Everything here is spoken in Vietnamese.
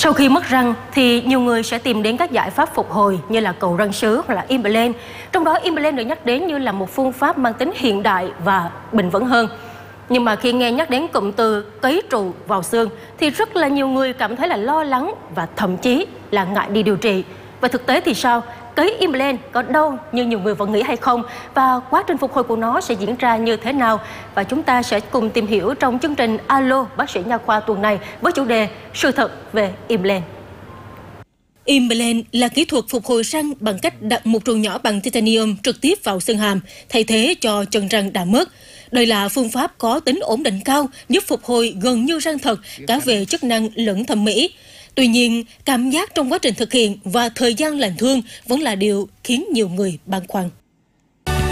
Sau khi mất răng thì nhiều người sẽ tìm đến các giải pháp phục hồi như là cầu răng sứ hoặc là implant. Trong đó implant được nhắc đến như là một phương pháp mang tính hiện đại và bền vững hơn. Nhưng mà khi nghe nhắc đến cụm từ cấy trụ vào xương thì rất là nhiều người cảm thấy là lo lắng và thậm chí là ngại đi điều trị. Và thực tế thì sao? Cấy implant có đâu như nhiều người vẫn nghĩ hay không? Và quá trình phục hồi của nó sẽ diễn ra như thế nào? Và chúng ta sẽ cùng tìm hiểu trong chương trình Alo Bác sĩ Nha khoa tuần này với chủ đề Sự thật về implant. Implant là kỹ thuật phục hồi răng bằng cách đặt một trụ nhỏ bằng titanium trực tiếp vào xương hàm, thay thế cho chân răng đã mất. Đây là phương pháp có tính ổn định cao, giúp phục hồi gần như răng thật, cả về chức năng lẫn thẩm mỹ. Tuy nhiên, cảm giác trong quá trình thực hiện và thời gian lành thương vẫn là điều khiến nhiều người băn khoăn.